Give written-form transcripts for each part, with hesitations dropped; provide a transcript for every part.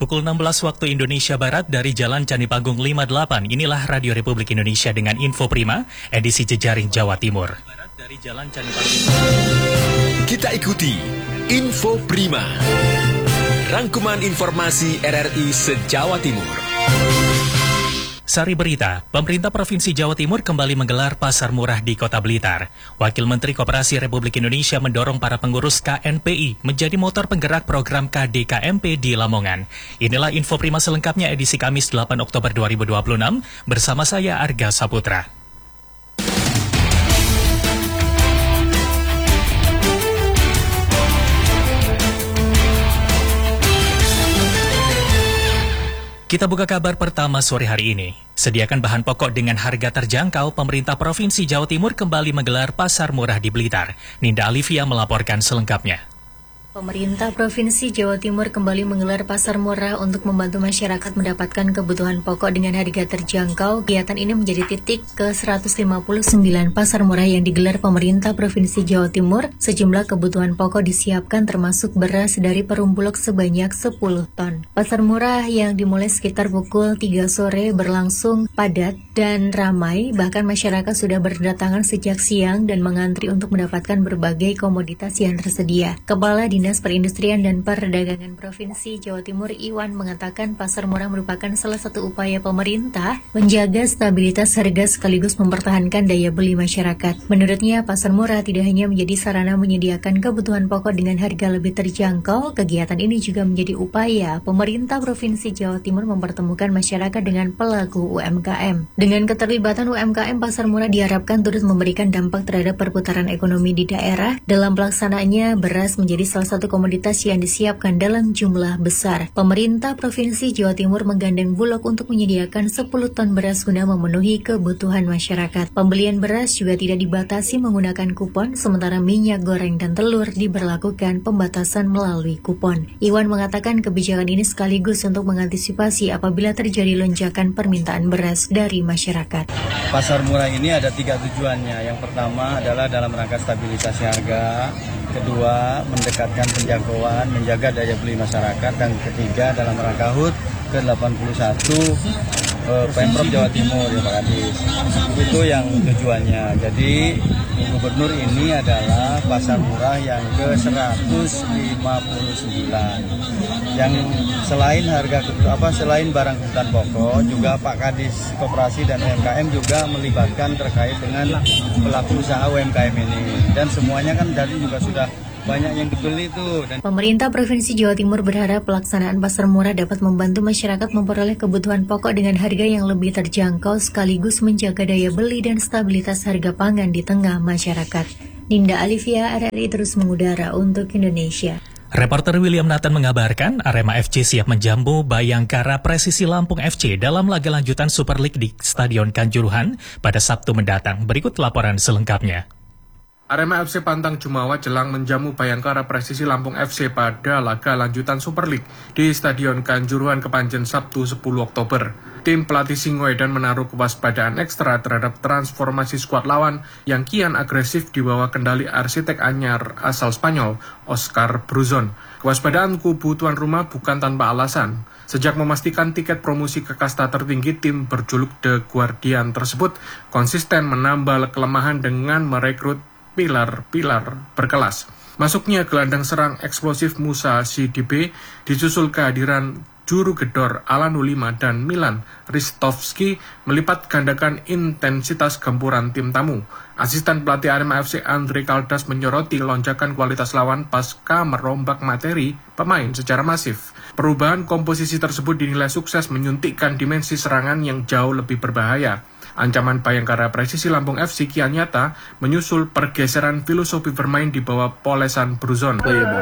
Pukul 16 waktu Indonesia Barat dari Jalan Candi Panggung 58. Inilah Radio Republik Indonesia dengan Info Prima, edisi Jejaring Jawa Timur. Dari Jalan Candi Panggung. Kita ikuti Info Prima. Rangkuman informasi RRI se-Jawa Timur. Sari berita, pemerintah Provinsi Jawa Timur kembali menggelar pasar murah di Kota Blitar. Wakil Menteri Koperasi Republik Indonesia mendorong para pengurus KNPI menjadi motor penggerak program KDKMP di Lamongan. Inilah Info Prima selengkapnya edisi Kamis 8 Oktober 2026 bersama saya Arga Saputra. Kita buka kabar pertama sore hari ini. Sediakan bahan pokok dengan harga terjangkau, pemerintah Provinsi Jawa Timur kembali menggelar pasar murah di Blitar. Ninda Alivia melaporkan selengkapnya. Pemerintah Provinsi Jawa Timur kembali menggelar pasar murah untuk membantu masyarakat mendapatkan kebutuhan pokok dengan harga terjangkau. Kegiatan ini menjadi titik ke-159 pasar murah yang digelar pemerintah Provinsi Jawa Timur. Sejumlah kebutuhan pokok disiapkan termasuk beras dari Perum Bulog sebanyak 10 ton. Pasar murah yang dimulai sekitar pukul 3 sore berlangsung padat dan ramai, bahkan masyarakat sudah berdatangan sejak siang dan mengantri untuk mendapatkan berbagai komoditas yang tersedia. Kepala Dinas Perindustrian dan Perdagangan Provinsi Jawa Timur Iwan mengatakan pasar murah merupakan salah satu upaya pemerintah menjaga stabilitas harga sekaligus mempertahankan daya beli masyarakat. Menurutnya, pasar murah tidak hanya menjadi sarana menyediakan kebutuhan pokok dengan harga lebih terjangkau, kegiatan ini juga menjadi upaya pemerintah Provinsi Jawa Timur mempertemukan masyarakat dengan pelaku UMKM. Dengan keterlibatan UMKM, pasar murah diharapkan turut memberikan dampak terhadap perputaran ekonomi di daerah. Dalam pelaksanaannya, beras menjadi salah satu komoditas yang disiapkan dalam jumlah besar. Pemerintah Provinsi Jawa Timur menggandeng Bulog untuk menyediakan 10 ton beras guna memenuhi kebutuhan masyarakat. Pembelian beras juga tidak dibatasi menggunakan kupon, sementara minyak goreng dan telur diberlakukan pembatasan melalui kupon. Iwan mengatakan kebijakan ini sekaligus untuk mengantisipasi apabila terjadi lonjakan permintaan beras dari masyarakat. Pasar murah ini ada 3 tujuannya. Yang pertama adalah dalam rangka stabilisasi harga. Kedua, mendekatkan penjangkauan, menjaga daya beli masyarakat. Dan ketiga, dalam rangka HUT ke-81 Pemprov Jawa Timur, ya Pak Kadis. Itu yang tujuannya. Jadi, Gubernur ini adalah pasar murah yang ke-159. Yang selain selain barang kebutuhan pokok, juga Pak Kadis Koperasi dan UMKM juga melibatkan terkait dengan pelaku usaha UMKM ini. Dan semuanya kan dari juga sudah banyak yang dibeli tuh. Pemerintah Provinsi Jawa Timur berharap pelaksanaan pasar murah dapat membantu masyarakat memperoleh kebutuhan pokok dengan harga yang lebih terjangkau sekaligus menjaga daya beli dan stabilitas harga pangan di tengah masyarakat. Ninda Alivia, RRI terus mengudara untuk Indonesia. Reporter William Nathan mengabarkan Arema FC siap menjamu Bayangkara Presisi Lampung FC dalam laga lanjutan Super League di Stadion Kanjuruhan pada Sabtu mendatang. Berikut laporan selengkapnya. Arema FC pantang jumawa jelang menjamu Bayangkara Presisi Lampung FC pada laga lanjutan Super League di Stadion Kanjuruhan Kepanjen Sabtu 10 Oktober. Tim pelatih Singoedan menaruh kewaspadaan ekstra terhadap transformasi skuad lawan yang kian agresif di bawah kendali arsitek anyar asal Spanyol, Oscar Bruzon. Kewaspadaan kubu tuan rumah bukan tanpa alasan. Sejak memastikan tiket promosi ke kasta tertinggi, tim berjuluk The Guardian tersebut konsisten menambal kelemahan dengan merekrut pilar-pilar berkelas. Masuknya gelandang serang eksplosif Musa Sidibe disusul kehadiran juru gedor Alan Ulima dan Milan Ristovski melipat gandakan intensitas gempuran tim tamu. Asisten pelatih Arema FC Andre Kaldas menyoroti lonjakan kualitas lawan pasca merombak materi pemain secara masif. Perubahan komposisi tersebut dinilai sukses menyuntikkan dimensi serangan yang jauh lebih berbahaya. Ancaman Bayangkara Presisi Lampung FC kian nyata menyusul pergeseran filosofi bermain di bawah polesan Bruzon.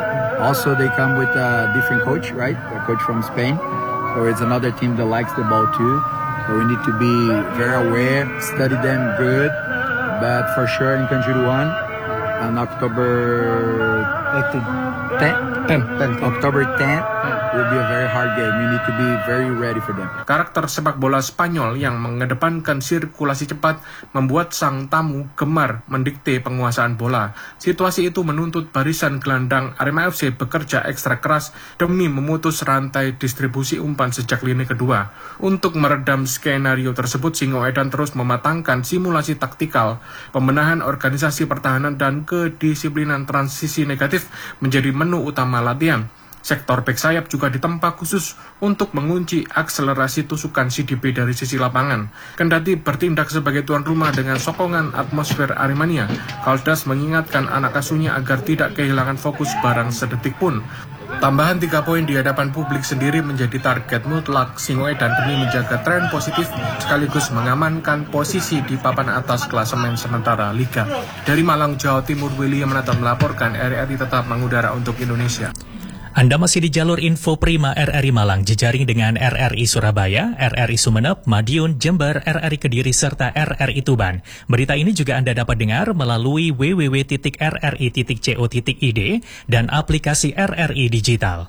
Also they come with a different coach, right? A coach from Spain. So it's another team that likes the ball too. So we need to be very aware, study them good. But for sure in Kanjuruhan on October 10th, will be a very hard game. You need to be very ready for them. Karakter sepak bola Spanyol yang mengedepankan sirkulasi cepat membuat sang tamu gemar mendikte penguasaan bola. Situasi itu menuntut barisan gelandang Arema FC bekerja ekstra keras demi memutus rantai distribusi umpan sejak lini kedua. Untuk meredam skenario tersebut, Singoedan terus mematangkan simulasi taktikal, pembenahan organisasi pertahanan dan kedisiplinan transisi negatif menjadi menu utama latihan. Sektor bek sayap juga ditempa khusus untuk mengunci akselerasi tusukan CDB dari sisi lapangan. Kendati bertindak sebagai tuan rumah dengan sokongan atmosfer Aremania, Caldas mengingatkan anak asuhnya agar tidak kehilangan fokus barang sedetik pun. Tambahan 3 poin di hadapan publik sendiri menjadi target mutlak Singoedan demi menjaga tren positif sekaligus mengamankan posisi di papan atas klasemen sementara Liga. Dari Malang, Jawa Timur, William Menata melaporkan, RRI tetap mengudara untuk Indonesia. Anda masih di jalur Info Prima RRI Malang, jejaring dengan RRI Surabaya, RRI Sumeneb, Madiun, Jember, RRI Kediri, serta RRI Tuban. Berita ini juga Anda dapat dengar melalui www.rri.co.id dan aplikasi RRI Digital.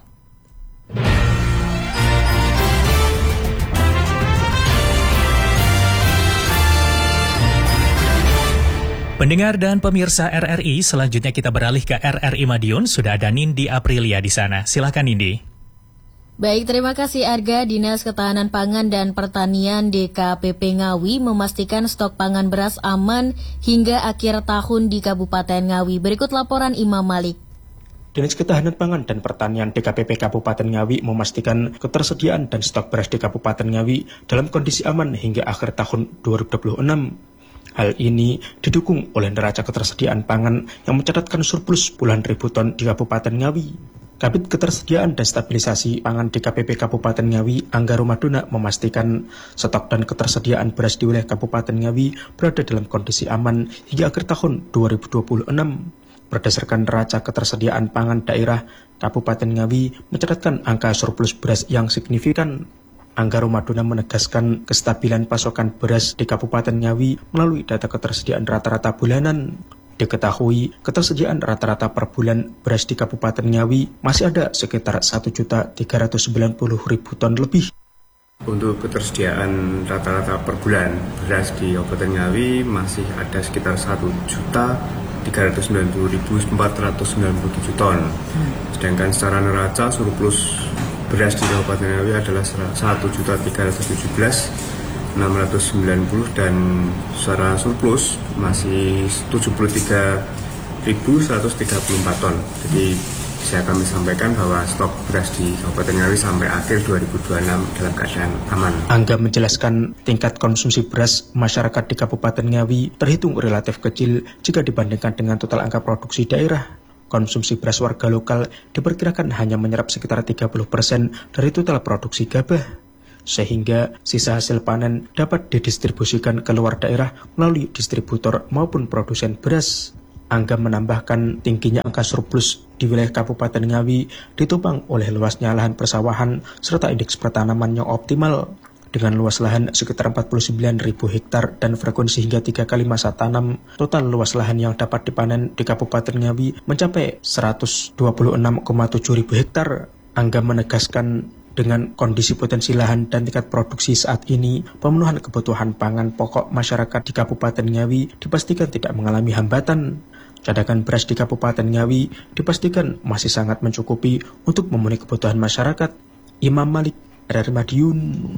Pendengar dan pemirsa RRI, selanjutnya kita beralih ke RRI Madiun. Sudah ada Nindi Aprilia di sana. Silakan Nindi. Baik, terima kasih Arga. Dinas Ketahanan Pangan dan Pertanian DKPP Ngawi memastikan stok pangan beras aman hingga akhir tahun di Kabupaten Ngawi. Berikut laporan Imam Malik. Dinas Ketahanan Pangan dan Pertanian DKPP Kabupaten Ngawi memastikan ketersediaan dan stok beras di Kabupaten Ngawi dalam kondisi aman hingga akhir tahun 2026. Hal ini didukung oleh neraca ketersediaan pangan yang mencatatkan surplus puluhan ribu ton di Kabupaten Ngawi. Kabid Ketersediaan dan Stabilisasi Pangan DKPP Kabupaten Ngawi, Angga Romadona, memastikan stok dan ketersediaan beras di wilayah Kabupaten Ngawi berada dalam kondisi aman hingga akhir tahun 2026. Berdasarkan neraca ketersediaan pangan daerah, Kabupaten Ngawi mencatatkan angka surplus beras yang signifikan. Angga Romadona menegaskan kestabilan pasokan beras di Kabupaten Ngawi melalui data ketersediaan rata-rata bulanan. Diketahui, ketersediaan rata-rata per bulan beras di Kabupaten Ngawi masih ada sekitar 1.390.000 ton lebih. Untuk ketersediaan rata-rata per bulan beras di Kabupaten Ngawi masih ada sekitar 1.390.497 ton. Sedangkan secara neraca surplus beras di Kabupaten Ngawi adalah 1.317.690 dan secara surplus masih 73.134 ton. Jadi bisa kami sampaikan bahwa stok beras di Kabupaten Ngawi sampai akhir 2026 dalam keadaan aman. Angga menjelaskan tingkat konsumsi beras masyarakat di Kabupaten Ngawi terhitung relatif kecil jika dibandingkan dengan total angka produksi daerah. Konsumsi beras warga lokal diperkirakan hanya menyerap sekitar 30% dari total produksi gabah, sehingga sisa hasil panen dapat didistribusikan ke luar daerah melalui distributor maupun produsen beras. Angga menambahkan tingginya angka surplus di wilayah Kabupaten Ngawi ditopang oleh luasnya lahan persawahan serta indeks pertanaman yang optimal. Dengan luas lahan sekitar 49.000 hektar dan frekuensi hingga 3 kali masa tanam, total luas lahan yang dapat dipanen di Kabupaten Ngawi mencapai 126,7 ribu hektar. Angga menegaskan dengan kondisi potensi lahan dan tingkat produksi saat ini, pemenuhan kebutuhan pangan pokok masyarakat di Kabupaten Ngawi dipastikan tidak mengalami hambatan. Cadangan beras di Kabupaten Ngawi dipastikan masih sangat mencukupi untuk memenuhi kebutuhan masyarakat. Imam Malik, RRI Madiun.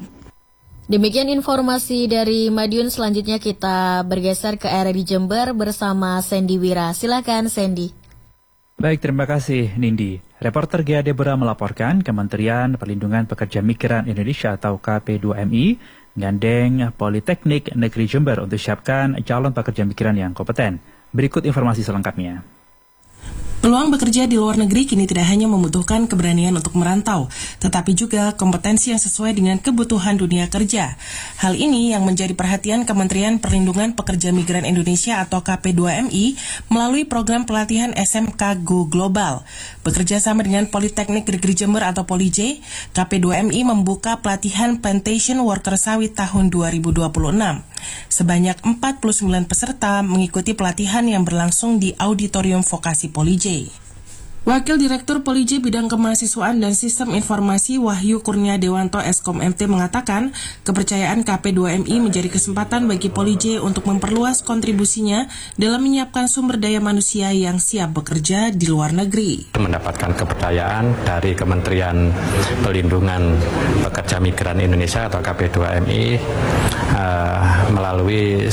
Demikian informasi dari Madiun. Selanjutnya kita bergeser ke RRI Jember bersama Sandy Wira. Silakan Sandy. Baik, terima kasih Nindi. Reporter GA Debora melaporkan Kementerian Perlindungan Pekerja Migran Indonesia atau KP2MI menggandeng Politeknik Negeri Jember untuk siapkan calon pekerja migran yang kompeten. Berikut informasi selengkapnya. Peluang bekerja di luar negeri kini tidak hanya membutuhkan keberanian untuk merantau, tetapi juga kompetensi yang sesuai dengan kebutuhan dunia kerja. Hal ini yang menjadi perhatian Kementerian Perlindungan Pekerja Migran Indonesia atau KP2MI melalui program pelatihan SMK Go Global. Bekerja sama dengan Politeknik Negeri Jember atau Polij, KP2MI membuka pelatihan Plantation Worker Sawit tahun 2026. Sebanyak 49 peserta mengikuti pelatihan yang berlangsung di Auditorium Vokasi Polij. Wakil Direktur Poliji Bidang Kemahasiswaan dan Sistem Informasi Wahyu Kurnia Dewanto Eskom MT mengatakan, kepercayaan KP2MI menjadi kesempatan bagi Poliji untuk memperluas kontribusinya dalam menyiapkan sumber daya manusia yang siap bekerja di luar negeri. Mendapatkan kepercayaan dari Kementerian Pelindungan Pekerja Migran Indonesia atau KP2MI melalui 9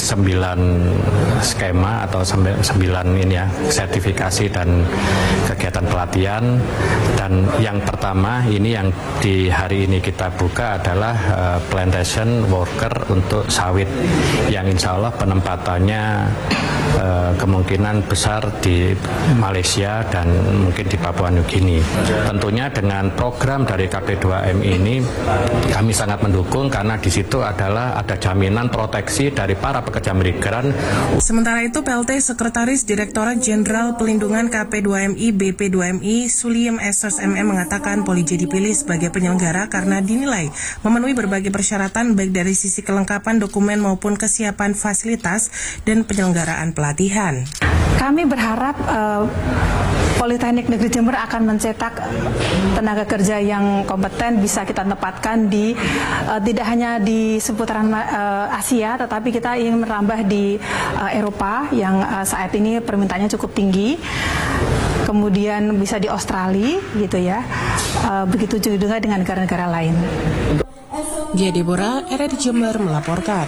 skema atau 9 sertifikasi dan kegiatan pelatihan. Dan yang pertama ini yang di hari ini kita buka adalah plantation worker untuk sawit yang insya Allah penempatannya kemungkinan besar di Malaysia dan mungkin di Papua New Guinea. Tentunya dengan program dari KP2MI ini kami sangat mendukung karena di situ adalah ada jaminan proteksi dari para pekerja migran. Sementara itu PLT Sekretaris Direktorat Jenderal Pelindungan KP2MI BP2MI Suliem Esos MM mengatakan Poliji dipilih sebagai penyelenggara karena dinilai memenuhi berbagai persyaratan baik dari sisi kelengkapan dokumen maupun kesiapan fasilitas dan penyelenggaraan pelatihan. Kami berharap Politeknik Negeri Jember akan mencetak tenaga kerja yang kompeten, bisa kita tempatkan di tidak hanya di seputaran Asia, tetapi kita ingin merambah di Eropa yang saat ini permintaannya cukup tinggi. Kemudian bisa di Australia gitu ya. Begitu juga dengan negara-negara lain. Gia Deborah, RRI Jember melaporkan.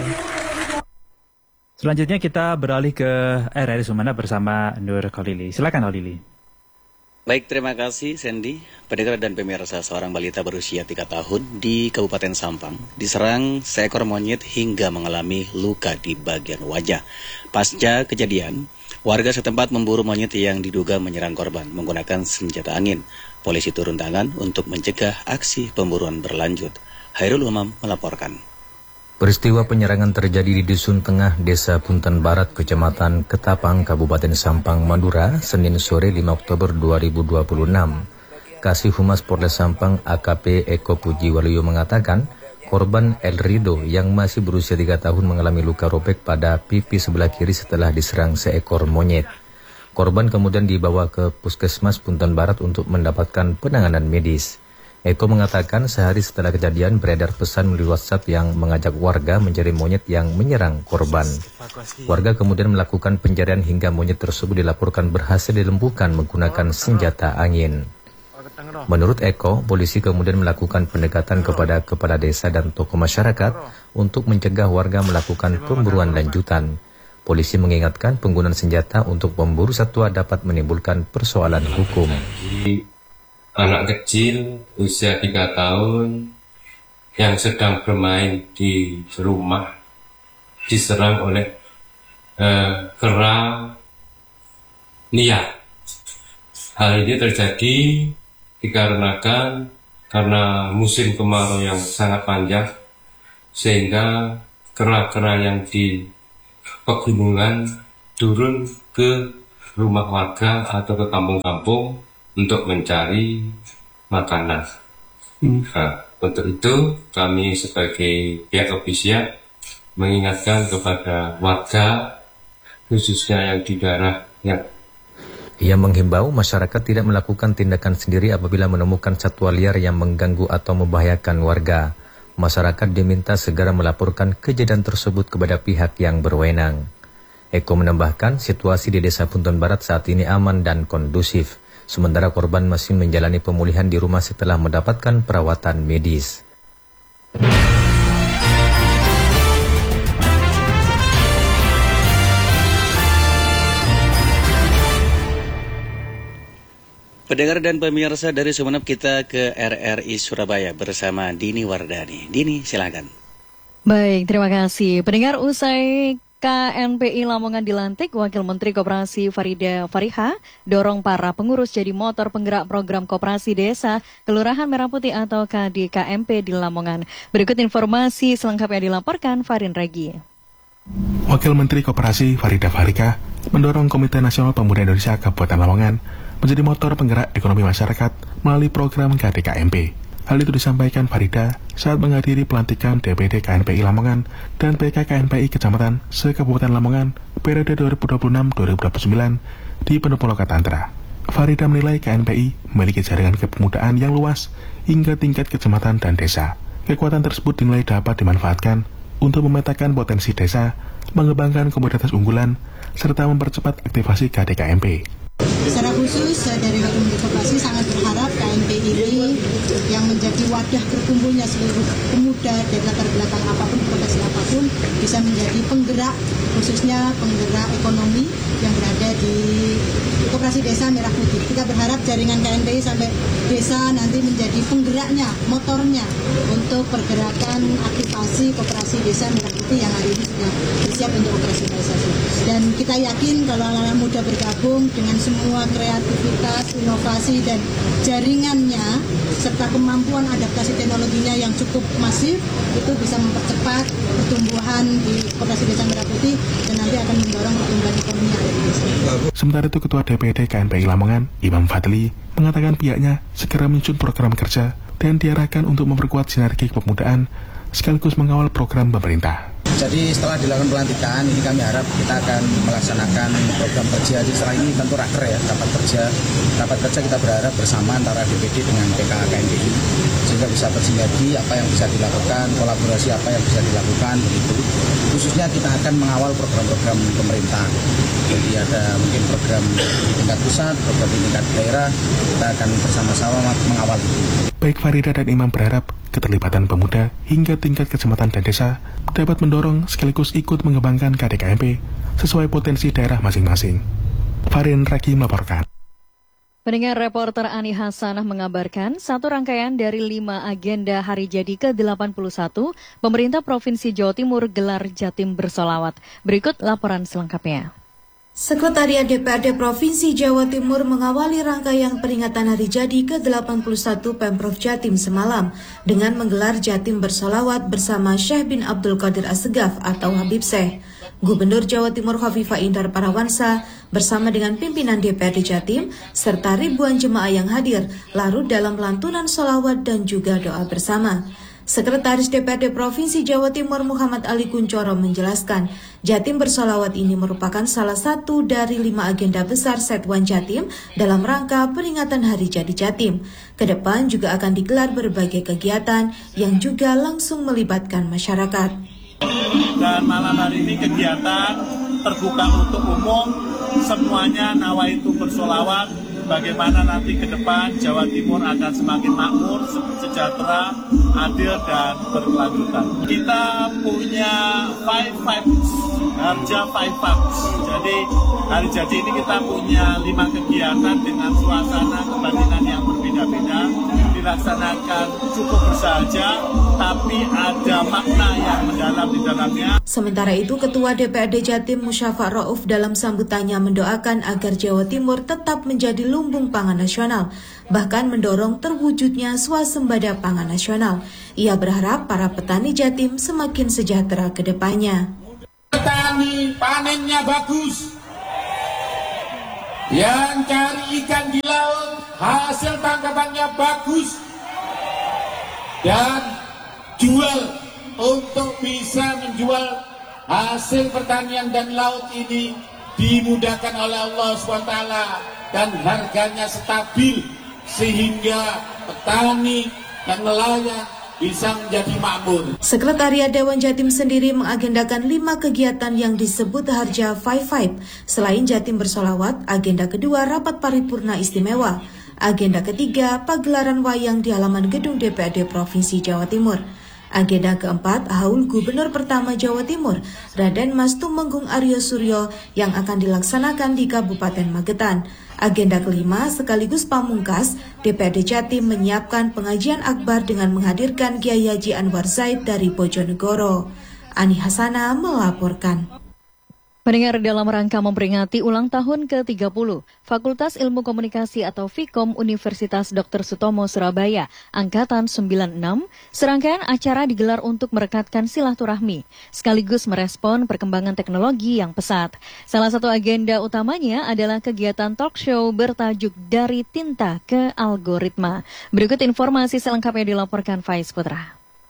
Selanjutnya kita beralih ke RRI Sumeneb bersama Nur Khalili. Silakan Khalili. Baik, terima kasih Sandy. Pendengar dan pemirsa, seorang balita berusia 3 tahun di Kabupaten Sampang diserang seekor monyet hingga mengalami luka di bagian wajah. Pasca kejadian, warga setempat memburu monyet yang diduga menyerang korban menggunakan senjata angin. Polisi turun tangan untuk mencegah aksi pemburuan berlanjut. Hairul Umam melaporkan. Peristiwa penyerangan terjadi di Dusun Tengah, Desa Punten Barat, Kecamatan Ketapang, Kabupaten Sampang, Madura, Senin sore 5 Oktober 2026. Kasih Humas Polres Sampang AKP Eko Puji Waluyo mengatakan, korban El Rido yang masih berusia 3 tahun mengalami luka robek pada pipi sebelah kiri setelah diserang seekor monyet. Korban kemudian dibawa ke Puskesmas Punten Barat untuk mendapatkan penanganan medis. Eko mengatakan sehari setelah kejadian beredar pesan melalui WhatsApp yang mengajak warga mencari monyet yang menyerang korban. Warga kemudian melakukan pencarian hingga monyet tersebut dilaporkan berhasil dilumpuhkan menggunakan senjata angin. Menurut Eko, polisi kemudian melakukan pendekatan kepada kepala desa dan tokoh masyarakat untuk mencegah warga melakukan pemburuan lanjutan. Polisi mengingatkan penggunaan senjata untuk memburu satwa dapat menimbulkan persoalan hukum. Anak kecil usia 3 tahun yang sedang bermain di rumah diserang oleh kera liar. Hal ini terjadi dikarenakan karena musim kemarau yang sangat panjang, sehingga kera-kera yang di pegunungan turun ke rumah warga atau ke kampung-kampung untuk mencari makanan. Nah, untuk itu kami sebagai pihak kepolisian mengingatkan kepada warga khususnya yang di daerah yang. Ia menghimbau masyarakat tidak melakukan tindakan sendiri apabila menemukan satwa liar yang mengganggu atau membahayakan warga. Masyarakat diminta segera melaporkan kejadian tersebut kepada pihak yang berwenang. Eko menambahkan situasi di Desa Punten Barat saat ini aman dan kondusif. Sementara korban masih menjalani pemulihan di rumah setelah mendapatkan perawatan medis. Pendengar dan pemirsa dari Sumeneb, kita ke RRI Surabaya bersama Dini Wardani. Dini, silakan. Baik, terima kasih. Pendengar, usai KNPI Lamongan dilantik, Wakil Menteri Koperasi Farida Fariha dorong para pengurus jadi motor penggerak program Koperasi Desa Kelurahan Merah Putih atau KDKMP di Lamongan. Berikut informasi selengkapnya dilaporkan Farin Regi. Wakil Menteri Koperasi Farida Fariha mendorong Komite Nasional Pemuda Indonesia Kabupaten Lamongan menjadi motor penggerak ekonomi masyarakat melalui program KDKMP. Hal itu disampaikan Farida saat menghadiri pelantikan DPD KNPI Lamongan dan PK KNPI Kecamatan se-Kabupaten Lamongan periode 2026-2029 di Pendopo Lokatantra. Farida menilai KNPI memiliki jaringan kepemudaan yang luas hingga tingkat kecamatan dan desa. Kekuatan tersebut dinilai dapat dimanfaatkan untuk memetakan potensi desa, mengembangkan komoditas unggulan, serta mempercepat aktivasi KDKMP. Secara khusus dari Wakil Menteri Koperasi sangat berharap KNPI ini yang menjadi wadah berkumpulnya seluruh pemuda dari latar belakang apapun, profesi apapun, bisa menjadi penggerak, khususnya penggerak ekonomi yang berada di Koperasi Desa Merah Putih. Kita berharap jaringan KNPI sampai desa nanti menjadi penggeraknya, motornya untuk pergerakan aktivasi Koperasi Desa Merah Putih yang hari ini sudah bersiap untuk operasionalisasi. Dan kita yakin kalau anak-anak muda bergabung dengan semua kreativitas, inovasi, dan jaringannya, serta kemampuan adaptasi teknologinya yang cukup masif, itu bisa mempercepat pertumbuhan di Koperasi Desa Merah Putih dan nanti akan mendorong pertumbuhan ekonomi yang ada di desa. Sementara itu, Ketua DPD KNPI Lamongan, Imam Fadli, mengatakan pihaknya segera menyusun program kerja dan diarahkan untuk memperkuat sinergi kepemudaan sekaligus mengawal program pemerintah. Jadi setelah dilakukan pelantikan, ini kami harap kita akan melaksanakan program kerja. Jadi setelah ini tentu raker ya, rapat kerja kita berharap bersama antara DPD dengan PKK KNPI sehingga bisa bersinergi apa yang bisa dilakukan, kolaborasi apa yang bisa dilakukan begitu. Khususnya kita akan mengawal program-program pemerintah. Jadi ada mungkin program di tingkat pusat, program di tingkat daerah, kita akan bersama-sama mengawal itu. Baik Farida dan Imam berharap keterlibatan pemuda hingga tingkat kecamatan dan desa dapat mendorong sekaligus ikut mengembangkan KDKMP sesuai potensi daerah masing-masing. Farin Raki melaporkan. Pendengar, reporter Ani Hasanah mengabarkan satu rangkaian dari 5 agenda hari jadi ke-81 pemerintah Provinsi Jawa Timur gelar Jatim Bersolawat. Berikut laporan selengkapnya. Sekretariat DPRD Provinsi Jawa Timur mengawali rangkaian peringatan hari jadi ke-81 Pemprov Jatim semalam dengan menggelar Jatim Bersolawat bersama Syekh bin Abdul Qadir Assegaf atau Habib Syekh. Gubernur Jawa Timur Khofifah Indar Parawansa bersama dengan pimpinan DPRD Jatim serta ribuan jemaah yang hadir larut dalam lantunan sholawat dan juga doa bersama. Sekretaris DPRD Provinsi Jawa Timur Muhammad Ali Kuncoro menjelaskan, Jatim Bersolawat ini merupakan salah satu dari 5 agenda besar Setwan Jatim dalam rangka peringatan Hari Jadi Jatim. Kedepan juga akan digelar berbagai kegiatan yang juga langsung melibatkan masyarakat. Dan malam hari ini kegiatan terbuka untuk umum, semuanya nawaitu bersolawat. Bagaimana nanti ke depan Jawa Timur akan semakin makmur, sejahtera, adil, dan berkelanjutan. Kita punya 5 Vibes, Harja 5 Vibes. Jadi hari jadi ini kita punya 5 kegiatan dengan suasana kebatinan yang berbeda-beda, dilaksanakan cukup bersahaja, tapi ada makna yang mendalam di dalamnya. Sementara itu, Ketua DPRD Jatim Musyafa Rauf dalam sambutannya mendoakan agar Jawa Timur tetap menjadi lumbung pangan nasional, bahkan mendorong terwujudnya swasembada pangan nasional. Ia berharap para petani Jatim semakin sejahtera ke depannya. Petani panennya bagus, yang cari ikan di laut hasil tangkapannya bagus, dan jual untuk bisa menjual hasil pertanian dan laut ini dimudahkan oleh Allah SWT dan harganya stabil sehingga petani dan nelayan bisa menjadi makmur. Sekretariat Dewan Jatim sendiri mengagendakan 5 kegiatan yang disebut Harja 5 Vibe. Selain Jatim Bersolawat, agenda kedua rapat paripurna istimewa. Agenda ketiga pagelaran wayang di halaman gedung DPRD Provinsi Jawa Timur. Agenda keempat, haul Gubernur pertama Jawa Timur, Raden Mas Tumenggung Aryo Suryo yang akan dilaksanakan di Kabupaten Magetan. Agenda kelima, sekaligus pamungkas, DPRD Jatim menyiapkan pengajian akbar dengan menghadirkan Kiai Haji Anwar Zaid dari Bojonegoro. Ani Hasanah melaporkan. Pendengar, dalam rangka memperingati ulang tahun ke-30, Fakultas Ilmu Komunikasi atau Fikom Universitas Dr. Sutomo Surabaya, Angkatan 96, serangkaian acara digelar untuk merekatkan silaturahmi, sekaligus merespon perkembangan teknologi yang pesat. Salah satu agenda utamanya adalah kegiatan talk show bertajuk Dari Tinta ke Algoritma. Berikut informasi selengkapnya dilaporkan Faiz Putra.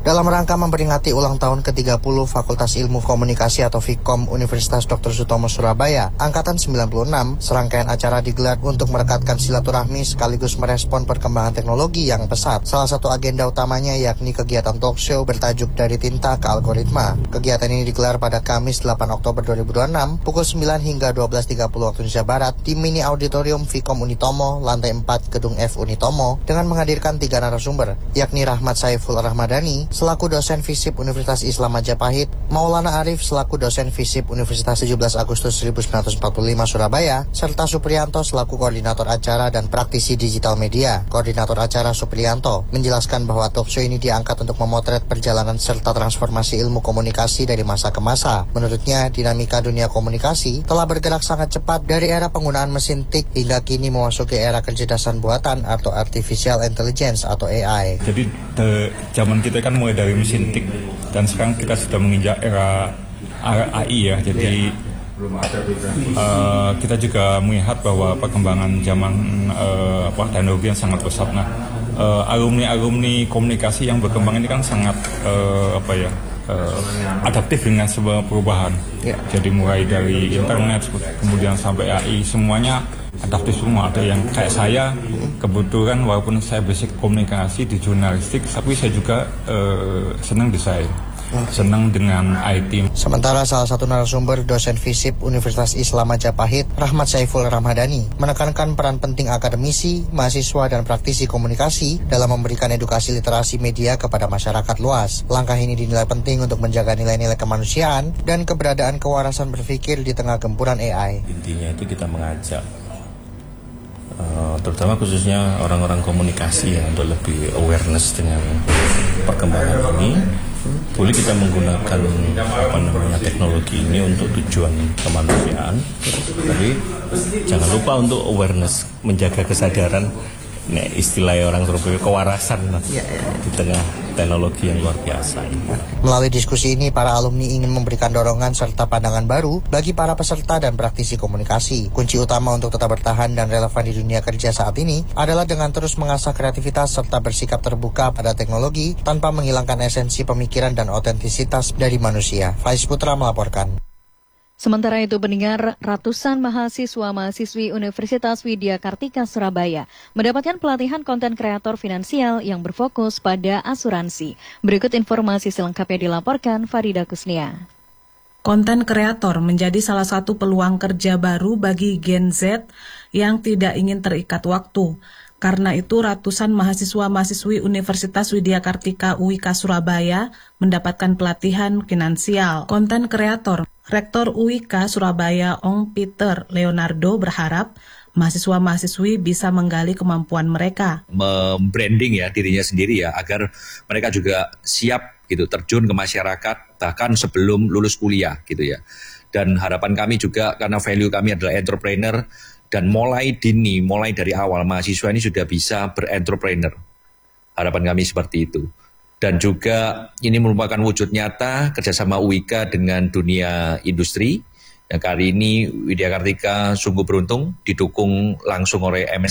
Dalam rangka memperingati ulang tahun ke-30 Fakultas Ilmu Komunikasi atau Fikom Universitas Dr. Sutomo Surabaya, Angkatan 96, serangkaian acara digelar untuk merekatkan silaturahmi sekaligus merespon perkembangan teknologi yang pesat. Salah satu agenda utamanya yakni kegiatan talk show bertajuk Dari Tinta ke Algoritma. Kegiatan ini digelar pada Kamis 8 Oktober 2026, pukul 9 hingga 12.30 waktu Indonesia Barat di Mini Auditorium Fikom Unitomo, lantai 4 Gedung F Unitomo, dengan menghadirkan 3 narasumber, yakni Rahmat Saiful Rahmadani, selaku dosen FISIP Universitas Islam Majapahit, Maulana Arif selaku dosen FISIP Universitas 17 Agustus 1945 Surabaya, serta Supriyanto selaku koordinator acara dan praktisi digital media. Koordinator acara Supriyanto menjelaskan bahwa talk show ini diangkat untuk memotret perjalanan serta transformasi ilmu komunikasi dari masa ke masa. Menurutnya, dinamika dunia komunikasi telah bergerak sangat cepat dari era penggunaan mesin tik hingga kini memasuki era kecerdasan buatan atau artificial intelligence atau AI. Jadi zaman kita kan mulai dari mesin tik dan sekarang kita sudah menginjak era AI ya. Jadi kita juga melihat bahwa perkembangan zaman teknologi yang sangat pesat. Nah, alumni komunikasi yang berkembang ini kan sangat adaptif dengan sebuah perubahan. Jadi mulai dari internet kemudian sampai AI, semuanya adaptif semua. Ada yang kayak saya, kebetulan walaupun saya basic komunikasi di jurnalistik, tapi saya juga senang desain, senang dengan IT. Sementara salah satu narasumber dosen FISIP Universitas Islam Majapahit, Rahmat Saiful Rahmadani, menekankan peran penting akademisi, mahasiswa, dan praktisi komunikasi dalam memberikan edukasi literasi media kepada masyarakat luas. Langkah ini dinilai penting untuk menjaga nilai-nilai kemanusiaan dan keberadaan kewarasan berpikir di tengah gempuran AI. Intinya itu kita mengajak terutama khususnya orang-orang komunikasi yang untuk lebih awareness dengan perkembangan ini. Boleh kita menggunakan teknologi ini untuk tujuan kemanusiaan, tapi jangan lupa untuk awareness, menjaga kesadaran, istilah orang Surabaya kewarasan di tengah teknologi yang luar biasa ini. Melalui diskusi ini, para alumni ingin memberikan dorongan serta pandangan baru bagi para peserta dan praktisi komunikasi. Kunci utama untuk tetap bertahan dan relevan di dunia kerja saat ini adalah dengan terus mengasah kreativitas serta bersikap terbuka pada teknologi tanpa menghilangkan esensi pemikiran dan otentisitas dari manusia. Faiz Putra melaporkan. Sementara itu, pendengar, ratusan mahasiswa-mahasiswi Universitas Widya Kartika Surabaya mendapatkan pelatihan konten kreator finansial yang berfokus pada asuransi. Berikut informasi selengkapnya dilaporkan Farida Kusnia. Konten kreator menjadi salah satu peluang kerja baru bagi Gen Z yang tidak ingin terikat waktu. Karena itu, ratusan mahasiswa-mahasiswi Universitas Widya Kartika UIK Surabaya mendapatkan pelatihan finansial konten kreator. Rektor UIK Surabaya Ong Peter Leonardo berharap mahasiswa-mahasiswi bisa menggali kemampuan mereka. Membranding ya dirinya sendiri ya, agar mereka juga siap gitu terjun ke masyarakat bahkan sebelum lulus kuliah gitu ya. Dan harapan kami juga karena value kami adalah entrepreneur, dan mulai dini, mulai dari awal mahasiswa ini sudah bisa berentrepreneur. Harapan kami seperti itu. Dan juga ini merupakan wujud nyata kerjasama UIK dengan dunia industri. Yang kali ini Widya Kartika sungguh beruntung didukung langsung oleh MS